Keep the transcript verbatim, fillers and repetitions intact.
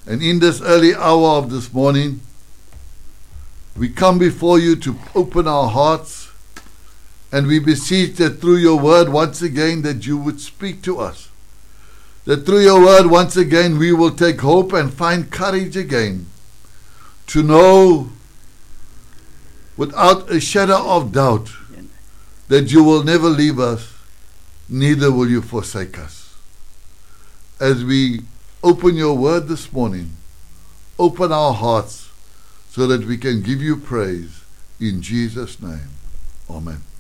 And in this early hour of this morning, we come before you to open our hearts, and we beseech that through your word once again that you would speak to us. That through your word once again we will take hope and find courage again to know without a shadow of doubt that you will never leave us, neither will you forsake us. As we open your word this morning, open our hearts so that we can give you praise in Jesus' name. Amen.